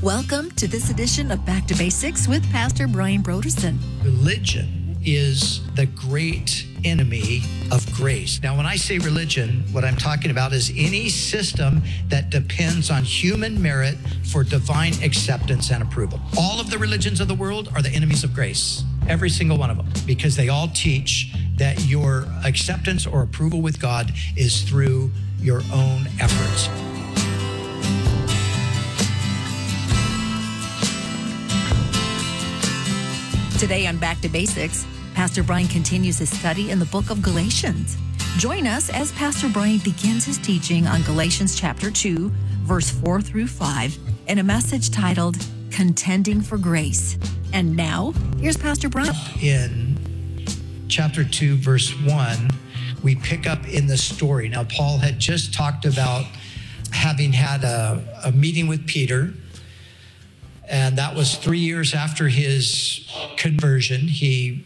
Welcome to this edition of Back to Basics with Pastor Brian Broderson. Religion is the great enemy of grace. Now, when I say religion, what I'm talking about is any system that depends on human merit for divine acceptance and approval. All of the religions of the world are the enemies of grace, every single one of them, because they all teach that your acceptance or approval with God is through your own efforts. Today on Back to Basics, Pastor Brian continues his study in the book of Galatians. Join us as Pastor Brian begins his teaching on Galatians chapter 2, verse 4 through 5, in a message titled, Contending for Grace. And now, here's Pastor Brian. In chapter 2, verse 1, we pick up in the story. Now, Paul had just talked about having had a meeting with Peter, and that was 3 years after his conversion. He